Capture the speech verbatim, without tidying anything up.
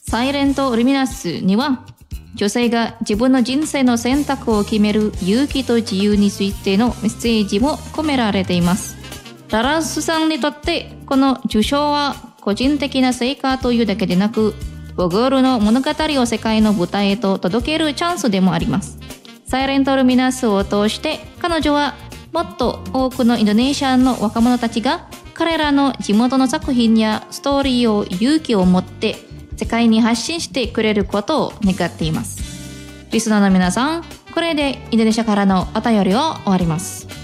サイレントルミナスには女性が自分の人生の選択を決める勇気と自由についてのメッセージも込められています。ラランスさんにとってこの受賞は個人的な成果というだけでなく、ボゴールの物語を世界の舞台へと届けるチャンスでもあります。サイレントルミナスを通して彼女はもっと多くのインドネシアの若者たちが彼らの地元の作品やストーリーを勇気を持って世界に発信してくれることを願っています。リスナーの皆さん、これでインドネシアからのお便りを終わります。